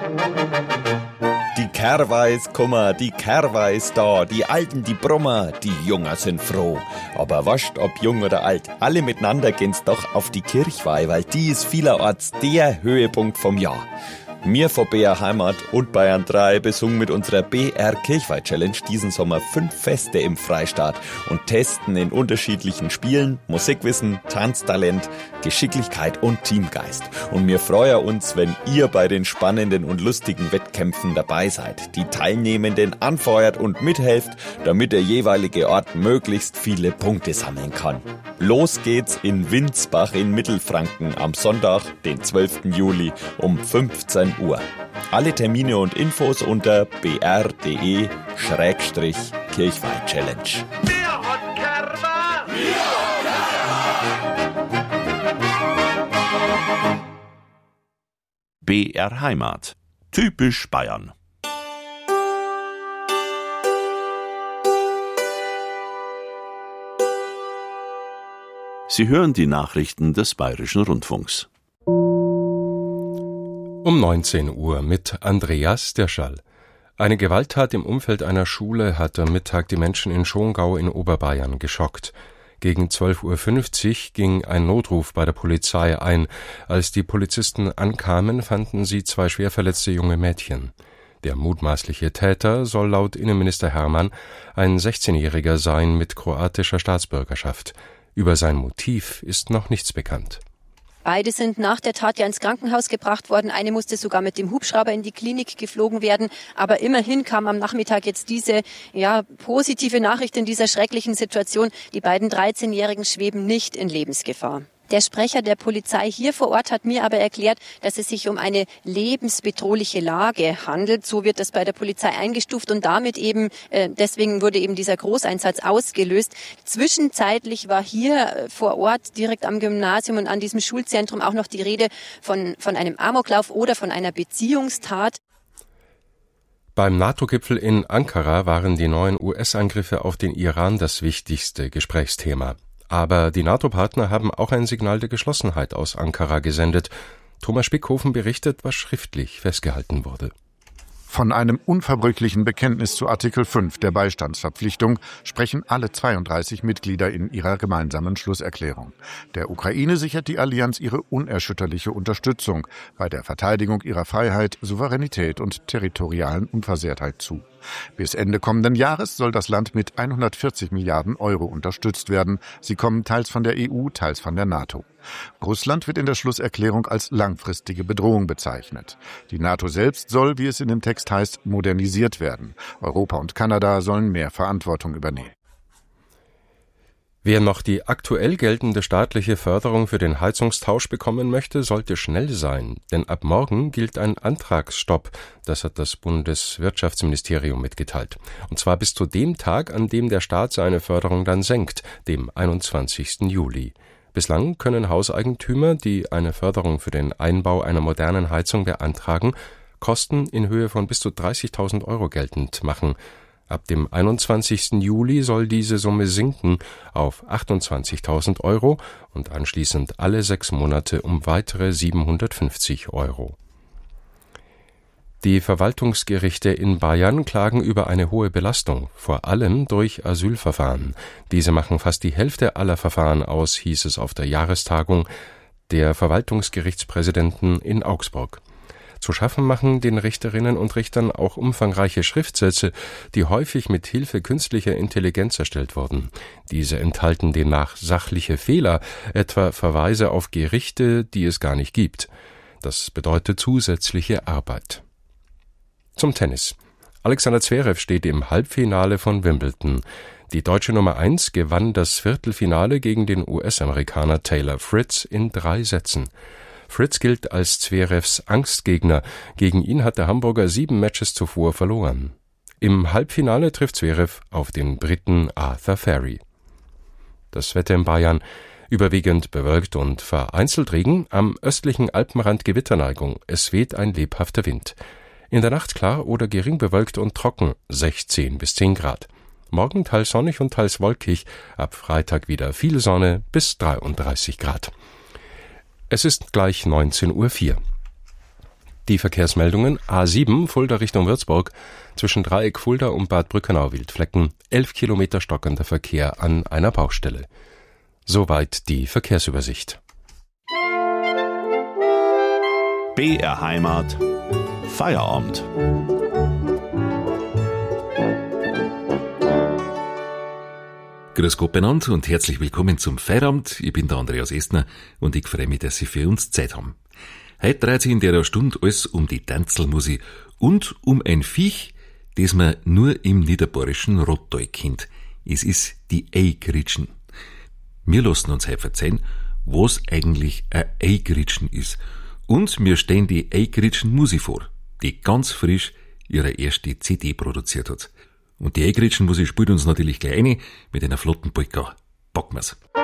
Die Kerwa ist Kummer, die Kerwa ist da, die Alten, die Brummer, die Jungen sind froh. Aber wascht, ob jung oder alt, alle miteinander gehen's doch auf die Kirchweih, weil die ist vielerorts der Höhepunkt vom Jahr. Wir von BR Heimat und Bayern 3 besungen mit unserer BR Kirchweih Challenge diesen Sommer 5 Feste im Freistaat und testen in unterschiedlichen Spielen Musikwissen, Tanztalent, Geschicklichkeit und Teamgeist. Und wir freuen uns, wenn ihr bei den spannenden und lustigen Wettkämpfen dabei seid, die Teilnehmenden anfeuert und mithelft, damit der jeweilige Ort möglichst viele Punkte sammeln kann. Los geht's in Winsbach in Mittelfranken am Sonntag, den 12. Juli um 15 Uhr. Alle Termine und Infos unter br.de/Kirchweih-Challenge. BR Heimat. Typisch Bayern. Sie hören die Nachrichten des Bayerischen Rundfunks. Um 19 Uhr mit Andreas Dirschall. Eine Gewalttat im Umfeld einer Schule hat am Mittag die Menschen in Schongau in Oberbayern geschockt. Gegen 12:50 Uhr ging ein Notruf bei der Polizei ein. Als die Polizisten ankamen, fanden sie 2 schwer verletzte junge Mädchen. Der mutmaßliche Täter soll laut Innenminister Hermann ein 16-Jähriger sein mit kroatischer Staatsbürgerschaft. Über sein Motiv ist noch nichts bekannt. Beide sind nach der Tat ja ins Krankenhaus gebracht worden. Eine musste sogar mit dem Hubschrauber in die Klinik geflogen werden. Aber immerhin kam am Nachmittag jetzt diese positive Nachricht in dieser schrecklichen Situation. Die beiden 13-Jährigen schweben nicht in Lebensgefahr. Der Sprecher der Polizei hier vor Ort hat mir aber erklärt, dass es sich um eine lebensbedrohliche Lage handelt. So wird das bei der Polizei eingestuft und damit deswegen wurde eben dieser Großeinsatz ausgelöst. Zwischenzeitlich war hier vor Ort direkt am Gymnasium und an diesem Schulzentrum auch noch die Rede von einem Amoklauf oder von einer Beziehungstat. Beim NATO-Gipfel in Ankara waren die neuen US-Angriffe auf den Iran das wichtigste Gesprächsthema. Aber die NATO-Partner haben auch ein Signal der Geschlossenheit aus Ankara gesendet. Thomas Spickhofen berichtet, was schriftlich festgehalten wurde. Von einem unverbrüchlichen Bekenntnis zu Artikel 5 der Beistandsverpflichtung sprechen alle 32 Mitglieder in ihrer gemeinsamen Schlusserklärung. Der Ukraine sichert die Allianz ihre unerschütterliche Unterstützung bei der Verteidigung ihrer Freiheit, Souveränität und territorialen Unversehrtheit zu. Bis Ende kommenden Jahres soll das Land mit 140 Milliarden Euro unterstützt werden. Sie kommen teils von der EU, teils von der NATO. Russland wird in der Schlusserklärung als langfristige Bedrohung bezeichnet. Die NATO selbst soll, wie es in dem Text heißt, modernisiert werden. Europa und Kanada sollen mehr Verantwortung übernehmen. Wer noch die aktuell geltende staatliche Förderung für den Heizungstausch bekommen möchte, sollte schnell sein, denn ab morgen gilt ein Antragsstopp. Das hat das Bundeswirtschaftsministerium mitgeteilt. Und zwar bis zu dem Tag, an dem der Staat seine Förderung dann senkt, dem 21. Juli. Bislang können Hauseigentümer, die eine Förderung für den Einbau einer modernen Heizung beantragen, Kosten in Höhe von bis zu 30.000 Euro geltend machen. Ab dem 21. Juli soll diese Summe sinken auf 28.000 Euro und anschließend alle 6 Monate um weitere 750 Euro. Die Verwaltungsgerichte in Bayern klagen über eine hohe Belastung, vor allem durch Asylverfahren. Diese machen fast die Hälfte aller Verfahren aus, hieß es auf der Jahrestagung der Verwaltungsgerichtspräsidenten in Augsburg. Zu schaffen machen den Richterinnen und Richtern auch umfangreiche Schriftsätze, die häufig mit Hilfe künstlicher Intelligenz erstellt wurden. Diese enthalten demnach sachliche Fehler, etwa Verweise auf Gerichte, die es gar nicht gibt. Das bedeutet zusätzliche Arbeit. Zum Tennis. Alexander Zverev steht im Halbfinale von Wimbledon. Die deutsche Nummer 1 gewann das Viertelfinale gegen den US-Amerikaner Taylor Fritz in 3 Sätzen. Fritz gilt als Zverevs Angstgegner. Gegen ihn hat der Hamburger 7 Matches zuvor verloren. Im Halbfinale trifft Zverev auf den Briten Arthur Ferry. Das Wetter in Bayern: überwiegend bewölkt und vereinzelt Regen, am östlichen Alpenrand Gewitterneigung. Es weht ein lebhafter Wind. In der Nacht klar oder gering bewölkt und trocken, 16 bis 10 Grad. Morgen teils sonnig und teils wolkig, ab Freitag wieder viel Sonne bis 33 Grad. Es ist gleich 19:04 Uhr. Die Verkehrsmeldungen: A7 Fulda Richtung Würzburg, zwischen Dreieck Fulda und Bad Brückenau-Wildflecken, 11 Kilometer stockender Verkehr an einer Baustelle. Soweit die Verkehrsübersicht. BR Heimat Feierabend. Grüß Gott benannt und herzlich willkommen zum Feierabend. Ich bin der Andreas Estner und ich freue mich, dass Sie für uns Zeit haben. Heute dreht sich in der Stunde alles um die Tanzelmusik und um ein Viech, das man nur im niederbayerischen Rottal kennt. Es ist die Eigritschen. Wir lassen uns heute erzählen, was eigentlich ein Eigritschen ist. Und wir stellen die Eigritschen Musik vor, die ganz frisch ihre erste CD produziert hat. Und die Eigritschen Musik spielt uns natürlich gleich eine mit einer flotten Polka. Packen wir's.